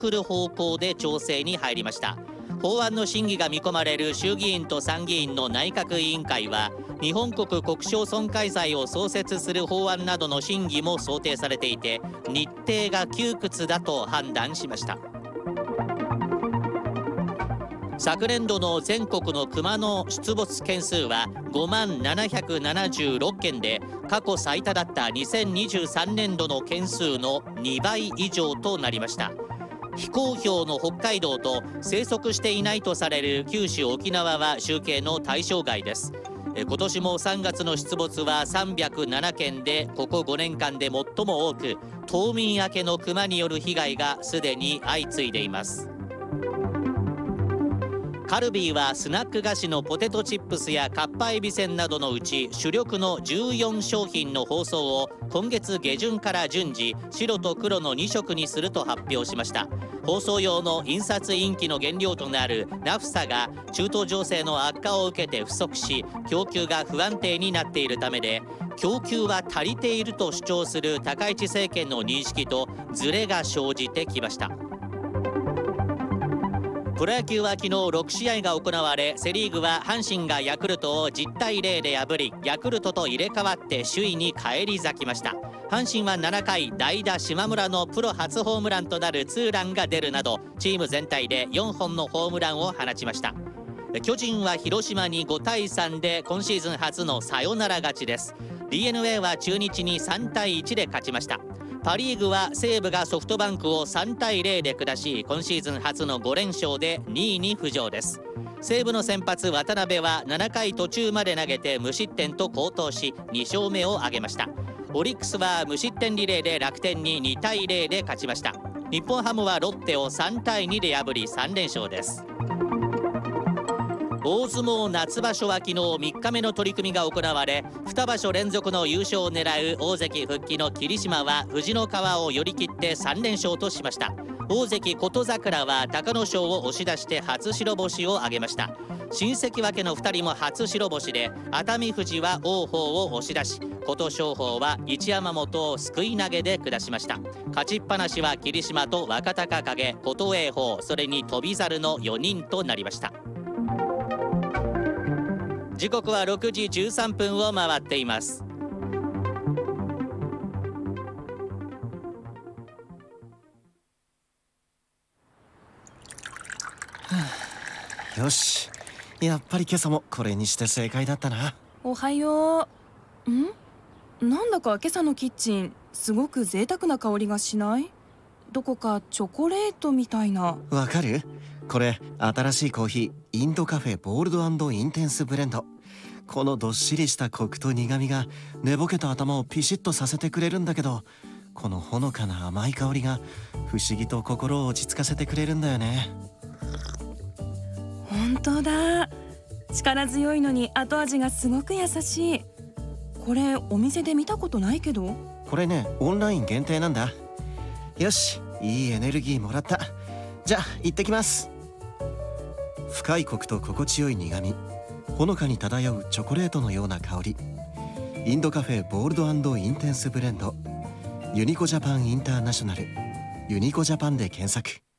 送る方向で調整に入りました。法案の審議が見込まれる衆議院と参議院の内閣委員会は、日本国国章損壊罪を創設する法案などの審議も想定されていて、日程が窮屈だと判断しました。昨年度の全国のクマの出没件数は5万776件で、過去最多だった2023年度の件数の2倍以上となりました。非公表の北海道と生息していないとされる九州沖縄は集計の対象外です。今年も3月の出没は307件で、ここ5年間で最も多く、冬眠明けのクマによる被害がすでに相次いでいます。カルビーはスナック菓子のポテトチップスやかっぱえびせんなどのうち主力の14商品の包装を今月下旬から順次白と黒の2色にすると発表しました。包装用の印刷インキの原料となるナフサが中東情勢の悪化を受けて不足し、供給が不安定になっているためで、供給は足りていると主張する高市政権の認識とズレが生じてきました。プロ野球は昨日6試合が行われ、セリーグは阪神がヤクルトを10対0で破り、ヤクルトと入れ替わって首位に返り咲きました。阪神は7回、代打島村のプロ初ホームランとなるツーランが出るなど、チーム全体で4本のホームランを放ちました。巨人は広島に5対3で今シーズン初のサヨナラ勝ちです。 DNA は中日に3対1で勝ちました。パ・リーグは西武がソフトバンクを3対0で下し、今シーズン初の5連勝で2位に浮上です。西武の先発渡辺は7回途中まで投げて無失点と好投し、2勝目を挙げました。オリックスは無失点リレーで楽天に2対0で勝ちました。日本ハムはロッテを3対2で破り3連勝です。大相撲夏場所は昨日3日目の取り組みが行われ、2場所連続の優勝を狙う大関復帰の霧島は藤の川を寄り切って3連勝としました。大関琴櫻は隆の勝を押し出して初白星を挙げました。新関脇の2人も初白星で、熱海富士は王鵬を押し出し、琴勝峰は一山本をすくい投げで下しました。勝ちっぱなしは霧島と若隆景、琴栄鵬、それに翔猿の4人となりました。時刻は6時13分を回っています。 よし、やっぱり今朝もこれにして正解だったな。 おはよう。なんだか今朝のキッチンすごく贅沢な香りがしない？どこかチョコレートみたいな。 わかる？これ新しいコーヒー、インドカフェボールド&インテンスブレンド。このどっしりしたコクと苦みが寝ぼけた頭をピシッとさせてくれるんだけど、このほのかな甘い香りが不思議と心を落ち着かせてくれるんだよね。 本当だ。力強いのに後味がすごく優しい。これお店で見たことないけど。 これね、オンライン限定なんだ。よし、いいエネルギーもらった。じゃあ行ってきます。深いコクと心地よい苦み、ほのかに漂うチョコレートのような香り。インドカフェボールド&インテンスブレンド。ユニコジャパンインターナショナル、ユニコジャパンで検索。